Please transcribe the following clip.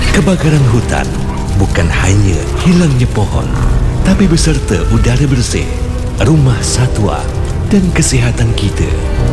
Kebakaran hutan bukan hanya hilangnya pohon, tapi beserta udara bersih, rumah satwa dan kesihatan kita.